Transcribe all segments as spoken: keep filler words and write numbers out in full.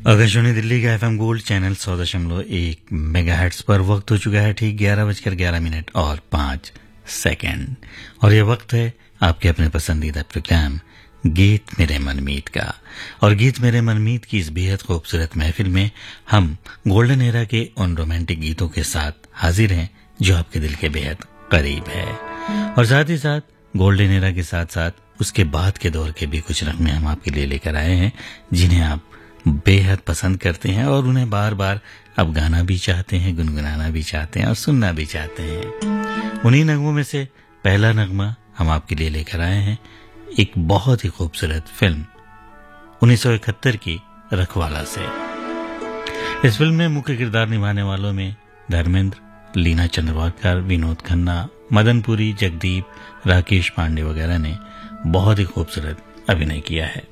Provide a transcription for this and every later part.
आकाशवाणी दिल्ली का FM gold channel सौ दशमलव एक मेगाहर्ट्ज पर वक्त हो चुका है ठीक ग्यारह बजकर ग्यारह मिनट और पाँच सेकंड और यह वक्त है आपके अपने पसंदीदा प्रोग्राम गीत मेरे मनमीत का। और गीत मेरे मनमीत की इस बेहद खूबसूरत महफिल में हम गोल्डन एरा के उन रोमांटिक गीतों के साथ हाजिर हैं जो आपके दिल के बेहद करीब है, और साथ ही साथ गोल्डन एरा के साथ साथ उसके बाद के दौर के भी कुछ नगमे हम आपके लिए लेकर आए हैं जिन्हें आप बेहद पसंद करते हैं और उन्हें बार बार अब गाना भी चाहते हैं, गुनगुनाना भी चाहते हैं और सुनना भी चाहते हैं। उन्हीं नगमों में से पहला नगमा हम आपके लिए लेकर आए हैं एक बहुत ही खूबसूरत फिल्म उन्नीस सौ इकहत्तर की रखवाला से। इस फिल्म में मुख्य किरदार निभाने वालों में धर्मेंद्र, लीना चंद्रवाकर, विनोद खन्ना, मदनपुरी, जगदीप, राकेश पांडे वगैरह ने बहुत ही खूबसूरत अभिनय किया है।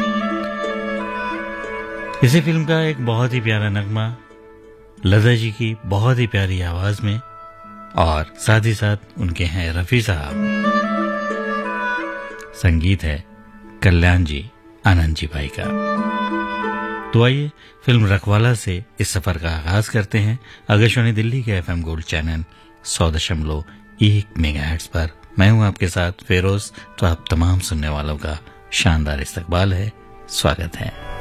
इसी फिल्म का एक बहुत ही प्यारा नगमा लता जी की बहुत ही प्यारी आवाज में, और साथ ही साथ उनके हैं रफी साहब। संगीत है कल्याण जी, आनंद जी भाई का। तो आइए फिल्म रखवाला से इस सफर का आगाज करते हैं आकाशवाणी दिल्ली के एफएम गोल्ड चैनल सौ दशमलव एक मेगाहर्ट्ज पर। मैं हूं आपके साथ फेरोज। तो आप तमाम सुनने वालों का शानदार इस्तकबाल है, स्वागत है।